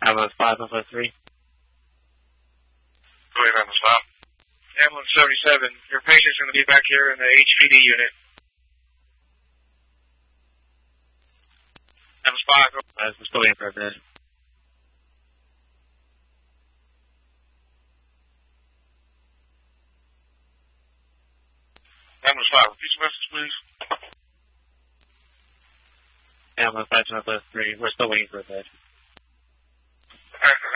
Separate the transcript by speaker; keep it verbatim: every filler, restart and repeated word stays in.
Speaker 1: Ambulance five, Northwest three.
Speaker 2: Go ahead, Ambulance five. Ambulance seventy-seven, your patient's going to be back here in the H P D unit. Ambulance five, go.
Speaker 1: Uh, I'm still waiting for a bed.
Speaker 2: Ambulance five, repeat your message, please.
Speaker 1: Ambulance five, Northwest three. We're still waiting for a bed.